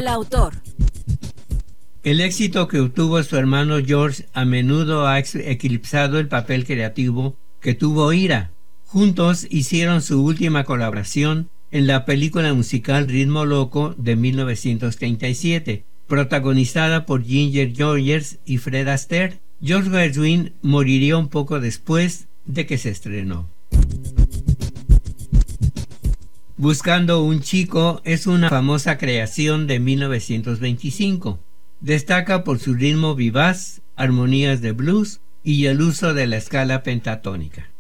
El autor. El éxito que obtuvo su hermano George a menudo ha eclipsado el papel creativo que tuvo Ira. Juntos hicieron su última colaboración en la película musical Ritmo Loco de 1937, protagonizada por Ginger Rogers y Fred Astaire. George Gershwin moriría un poco después de que se estrenó. Buscando un chico es una famosa creación de 1925. Destaca por su ritmo vivaz, armonías de blues y el uso de la escala pentatónica.